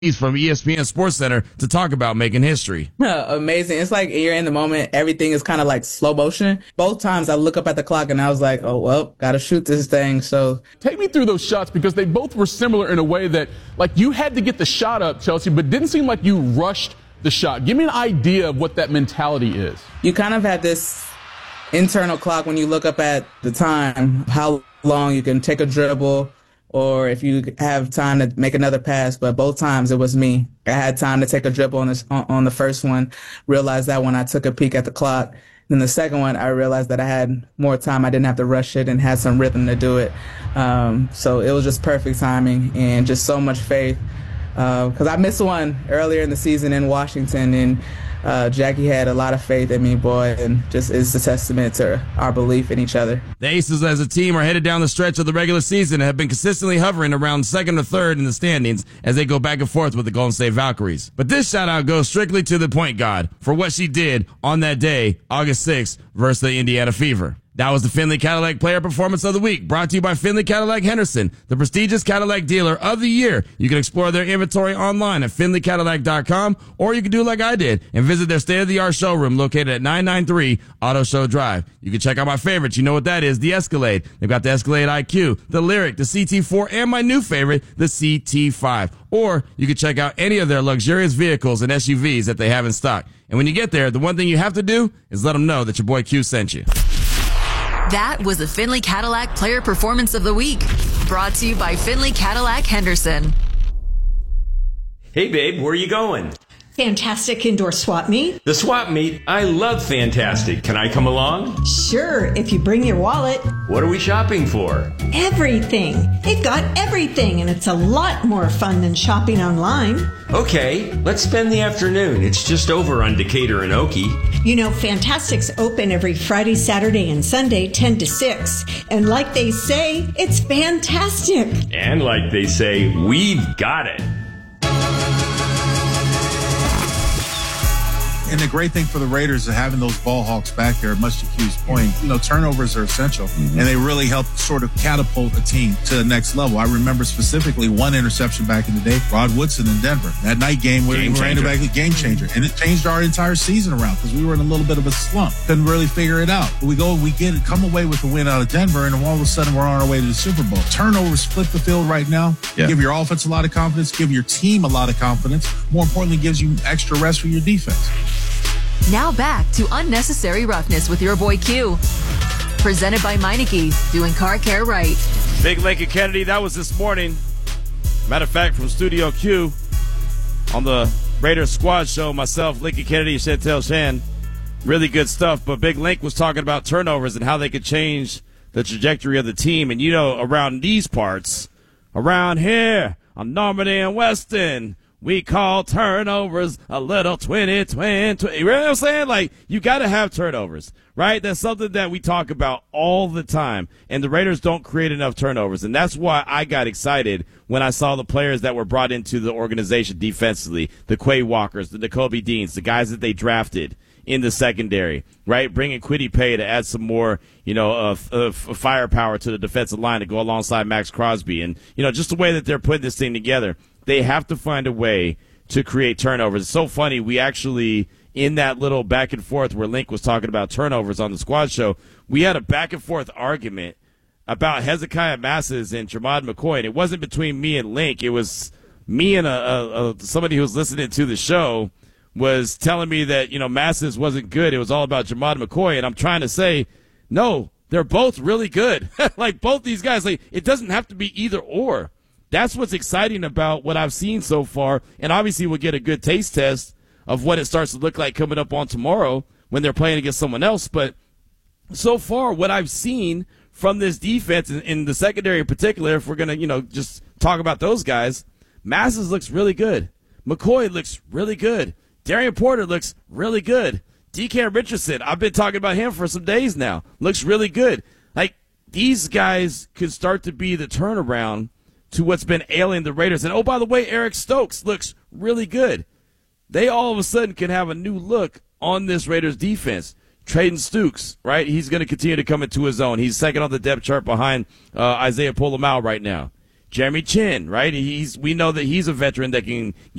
from ESPN SportsCenter to talk about making history. Amazing. It's like you're in the moment. Everything is kind of like slow motion. Both times I look up at the clock and I was like, oh, well, got to shoot this thing. So take me through those shots because they both were similar in a way that like you had to get the shot up, Chelsea, but didn't seem like you rushed the shot. Give me an idea of what that mentality is. You kind of had this internal clock when you look up at the time, how long you can take a dribble, or if you have time to make another pass. But both times it was me. I had time to take a dribble on the first one, realized that when I took a peek at the clock. Then the second one, I realized that I had more time. I didn't have to rush it and had some rhythm to do it. So it was just perfect timing and just so much faith. Because I missed one earlier in the season in Washington, and Jackie had a lot of faith in me, boy, and just is a testament to our belief in each other. The Aces as a team are headed down the stretch of the regular season and have been consistently hovering around second or third in the standings as they go back and forth with the Golden State Valkyries. But this shout out goes strictly to the point guard for what she did on that day, August 6th, versus the Indiana Fever. That was the Findlay Cadillac Player Performance of the Week, brought to you by Findlay Cadillac Henderson, the prestigious Cadillac dealer of the year. You can explore their inventory online at FindlayCadillac.com, or you can do like I did and visit their state-of-the-art showroom located at 993 Auto Show Drive. You can check out my favorites. You know what that is, the Escalade. They've got the Escalade IQ, the Lyriq, the CT4, and my new favorite, the CT5. Or you can check out any of their luxurious vehicles and SUVs that they have in stock. And when you get there, the one thing you have to do is let them know that your boy Q sent you. That was the Findlay Cadillac Player Performance of the Week, brought to you by Findlay Cadillac Henderson. Hey, babe, where are you going? Fantastic Indoor Swap Meet. The swap meet? I love Fantastic. Can I come along? Sure, if you bring your wallet. What are we shopping for? Everything. They've got everything, and it's a lot more fun than shopping online. Okay, let's spend the afternoon. It's just over on Decatur and Okie. You know, Fantastic's open every Friday, Saturday, and Sunday, 10 to 6. And like they say, it's fantastic. And like they say, we've got it. And the great thing for the Raiders is having those ball hawks back there, much to Q's point, you know, turnovers are essential, and they really help sort of catapult a team to the next level. I remember specifically one interception back in the day, Rod Woodson in Denver. That night game where he ran it back, a game changer. And it changed our entire season around because we were in a little bit of a slump. Couldn't really figure it out. But we come away with a win out of Denver, and all of a sudden we're on our way to the Super Bowl. Turnovers flip the field right now. Yeah. Give your offense a lot of confidence, give your team a lot of confidence. More importantly, gives you extra rest for your defense. Now back to Unnecessary Roughness with your boy Q. Presented by Meineke, doing car care right. Big Lincoln Kennedy, that was this morning. Matter of fact, from Studio Q on the Raiders Squad Show, myself, Lincoln Kennedy, Chantel Shan. Really good stuff. But Big Link was talking about turnovers and how they could change the trajectory of the team. And, you know, around these parts, around here on Normandy and Weston, we call turnovers a little 2020. You know what I'm saying? Like, you got to have turnovers, right? That's something that we talk about all the time. And the Raiders don't create enough turnovers. And that's why I got excited when I saw the players that were brought into the organization defensively, the Quay Walkers, the Nakobe Deans, the guys that they drafted in the secondary, right? Bringing Kwity Paye to add some more, you know, firepower to the defensive line to go alongside Max Crosby. And, you know, just the way that they're putting this thing together. They have to find a way to create turnovers. It's so funny. We actually, in that little back and forth where Link was talking about turnovers on the squad show, we had a back and forth argument about Hezekiah Masses and Jermod McCoy. And it wasn't between me and Link. It was me and somebody who was listening to the show was telling me that, you know, Masses wasn't good. It was all about Jermod McCoy. And I'm trying to say, no, they're both really good. Like, both these guys, like, it doesn't have to be either or. That's what's exciting about what I've seen so far, and obviously we'll get a good taste test of what it starts to look like coming up on tomorrow when they're playing against someone else. But so far, what I've seen from this defense, in the secondary in particular, if we're going to, you know, just talk about those guys, Masses looks really good. McCoy looks really good. Darian Porter looks really good. DK Richardson, I've been talking about him for some days now, looks really good. Like, these guys could start to be the turnaround to what's been ailing the Raiders. And, oh, by the way, Eric Stokes looks really good. They all of a sudden can have a new look on this Raiders defense. Trayden Stukes, right? He's going to continue to come into his own. He's second on the depth chart behind Isaiah Pola-Mao right now. Jeremy Chin, right? We know that he's a veteran that can